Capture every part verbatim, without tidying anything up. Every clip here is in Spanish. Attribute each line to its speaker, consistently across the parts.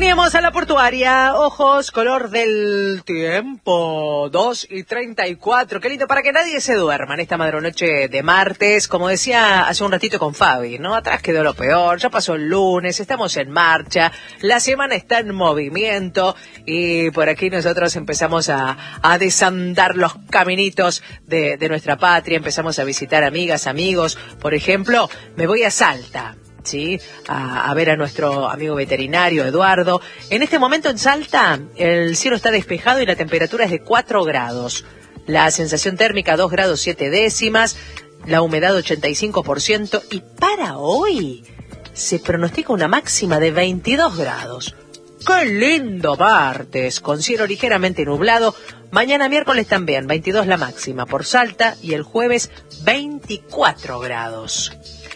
Speaker 1: Teníamos a la portuaria, ojos, color del tiempo, dos y treinta y cuatro. Qué lindo, para que nadie se duerma en esta madronoche de martes. Como decía hace un ratito con Fabi, ¿no? Atrás quedó lo peor, ya pasó el lunes, estamos en marcha, la semana está en movimiento y por aquí nosotros empezamos a, a desandar los caminitos de, de nuestra patria, empezamos a visitar amigas, amigos. Por ejemplo, me voy a Salta. Sí, a, a ver a nuestro amigo veterinario Eduardo. En este momento en Salta el cielo está despejado y la temperatura es de cuatro grados. La sensación térmica dos grados siete décimas, la humedad ochenta y cinco por ciento y para hoy se pronostica una máxima de veintidós grados. ¡Qué lindo martes! Con cielo ligeramente nublado. Mañana miércoles también, veintidós la máxima por Salta y el jueves veinticuatro grados.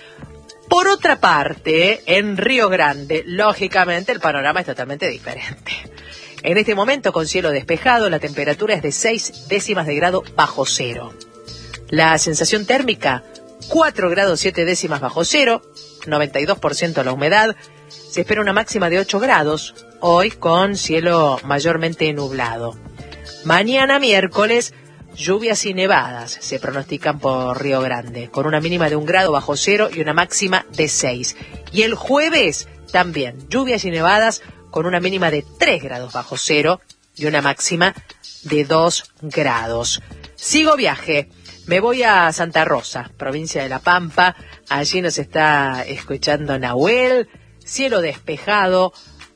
Speaker 1: Por otra parte, en Río Grande, lógicamente el panorama es totalmente diferente. En este momento, con cielo despejado, la temperatura es de seis décimas de grado bajo cero. La sensación térmica, cuatro grados siete décimas bajo cero, noventa y dos por ciento la humedad. Se espera una máxima de ocho grados, hoy con cielo mayormente nublado. Mañana miércoles, lluvias y nevadas se pronostican por Río Grande, con una mínima de un grado bajo cero y una máxima de seis. Y el jueves también, lluvias y nevadas con una mínima de tres grados bajo cero y una máxima de dos grados. Sigo viaje, me voy a Santa Rosa, provincia de La Pampa. Allí nos está escuchando Nahuel, cielo despejado,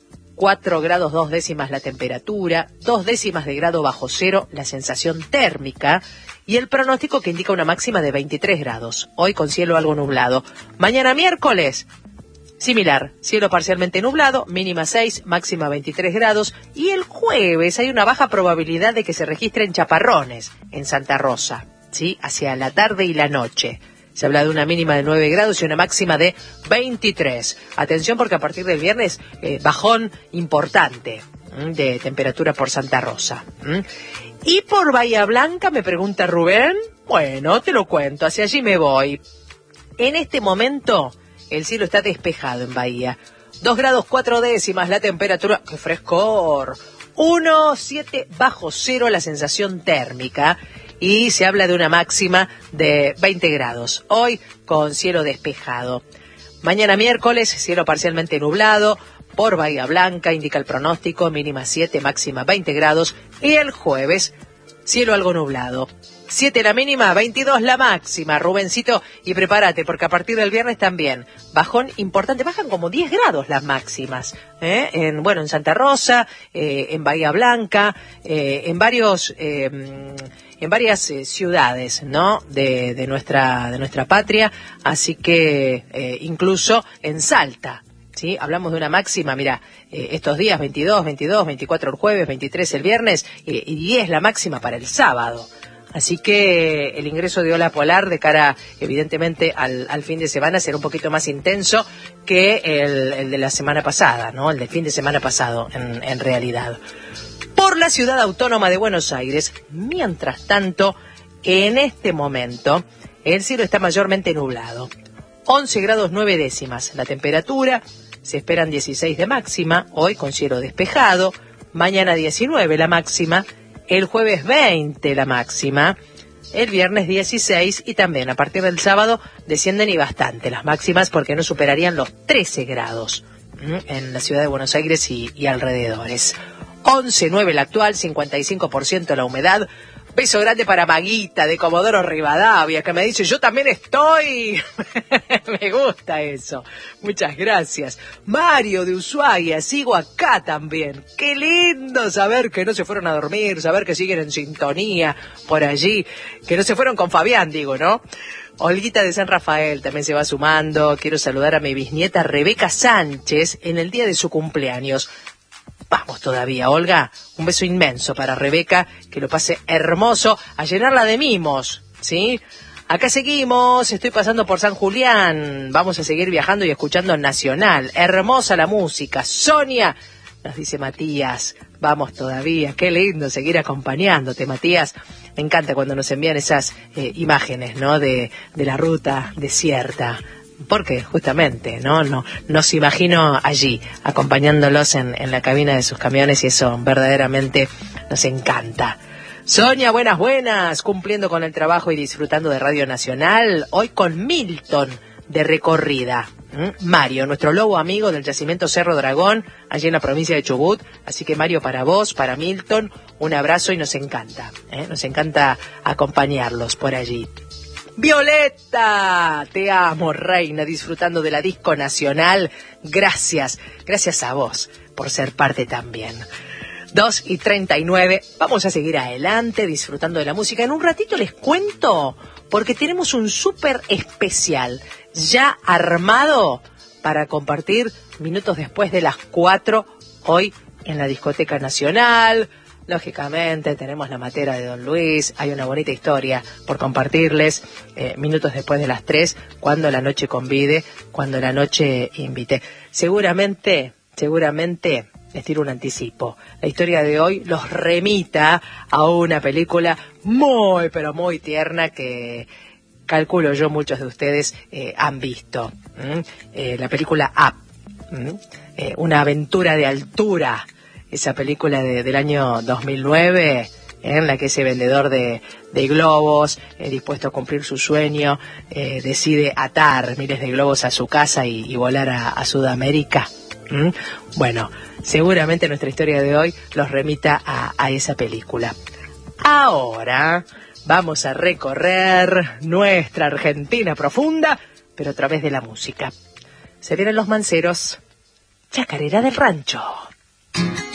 Speaker 1: cuatro grados dos décimas la temperatura, dos décimas de grado bajo cero la sensación térmica y el pronóstico que indica una máxima de veintitrés grados, hoy con cielo algo nublado. Mañana miércoles, similar, cielo parcialmente nublado, mínima seis, máxima veintitrés grados y el jueves hay una baja probabilidad de que se registren chaparrones en Santa Rosa, ¿sí? Hacia la tarde y la noche. Se habla de una mínima de nueve grados y una máxima de veintitrés. Atención porque a partir del viernes, eh, bajón importante ¿m? de temperatura por Santa Rosa. ¿m? Y por Bahía Blanca, me pregunta Rubén. Bueno, te lo cuento, hacia allí me voy. En este momento, el cielo está despejado en Bahía. dos grados cuatro décimas la temperatura. ¡Qué frescor! uno coma siete bajo cero la sensación térmica. Y se habla de una máxima de veinte grados, hoy con cielo despejado. Mañana miércoles, cielo parcialmente nublado, por Bahía Blanca, indica el pronóstico, mínima siete, máxima veinte grados. Y el jueves, cielo algo nublado. siete la mínima, veintidós la máxima, Rubencito, y prepárate, porque a partir del viernes también, bajón importante, bajan como diez grados las máximas, ¿eh? en, bueno, en Santa Rosa, eh, en Bahía Blanca, eh, en varios... Eh, en varias eh, ciudades, ¿no? De, de nuestra de nuestra patria, así que eh, incluso en Salta, ¿sí? Hablamos de una máxima, mira, eh, estos días veintidós, veintidós, veinticuatro el jueves, veintitrés el viernes eh, y diez la máxima para el sábado. Así que el ingreso de ola polar de cara, evidentemente, al, al fin de semana será un poquito más intenso que el, el de la semana pasada, ¿no? El del fin de semana pasado, en, en realidad. Por la ciudad autónoma de Buenos Aires, mientras tanto, en este momento, el cielo está mayormente nublado. once grados nueve décimas la temperatura, se esperan dieciséis de máxima, hoy con cielo despejado, mañana diecinueve la máxima, el jueves veinte la máxima, el viernes dieciséis y también a partir del sábado descienden y bastante las máximas porque no superarían los trece grados en la ciudad de Buenos Aires y, y alrededores. once nueve la actual, cincuenta y cinco por ciento la humedad. Beso grande para Maguita de Comodoro Rivadavia, que me dice, yo también estoy. Me gusta eso. Muchas gracias. Mario de Ushuaia, sigo acá también. Qué lindo saber que no se fueron a dormir, saber que siguen en sintonía por allí, que no se fueron con Fabián, digo, ¿no? Olguita de San Rafael también se va sumando. Quiero saludar a mi bisnieta Rebeca Sánchez en el día de su cumpleaños. Vamos todavía, Olga, un beso inmenso para Rebeca, que lo pase hermoso, a llenarla de mimos, ¿sí? Acá seguimos, estoy pasando por San Julián, vamos a seguir viajando y escuchando Nacional, hermosa la música. Sonia, nos dice Matías, vamos todavía, qué lindo seguir acompañándote, Matías. Me encanta cuando nos envían esas eh, imágenes, ¿no? De, de la ruta desierta porque justamente, ¿no? No nos imagino allí, acompañándolos en, en la cabina de sus camiones, y eso verdaderamente nos encanta. Sonia, buenas, buenas, cumpliendo con el trabajo y disfrutando de Radio Nacional, hoy con Milton de recorrida. ¿Mm? Mario, nuestro lobo amigo del yacimiento Cerro Dragón, allí en la provincia de Chubut. Así que Mario, para vos, para Milton, un abrazo y nos encanta, ¿eh? Nos encanta acompañarlos por allí. Violeta, te amo, reina, disfrutando de la disco nacional. Gracias, gracias a vos por ser parte también. dos y treinta y nueve, vamos a seguir adelante disfrutando de la música. En un ratito les cuento, porque tenemos un súper especial ya armado para compartir minutos después de las cuatro, hoy en la Discoteca Nacional. Lógicamente tenemos la matera de Don Luis, hay una bonita historia por compartirles, eh, minutos después de las tres, cuando la noche convide, cuando la noche invite. Seguramente, seguramente, les tiro un anticipo, la historia de hoy los remita a una película muy, pero muy tierna que calculo yo muchos de ustedes eh, han visto. ¿Mm? Eh, la película Up, ¿Mm? eh, una aventura de altura. Esa película de, del año dos mil nueve, eh, en la que ese vendedor de, de globos, eh, dispuesto a cumplir su sueño, eh, decide atar miles de globos a su casa y, y volar a, a Sudamérica. ¿Mm? Bueno, seguramente nuestra historia de hoy los remita a, a esa película. Ahora vamos a recorrer nuestra Argentina profunda, pero a través de la música. Se vienen los Manceros, Chacarera del Rancho.